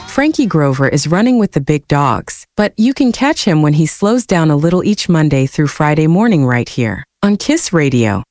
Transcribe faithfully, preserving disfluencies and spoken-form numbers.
Frankie Grover is running with the big dogs, but you can catch him when he slows down a little each Monday through Friday morning right here on Kiss Radio.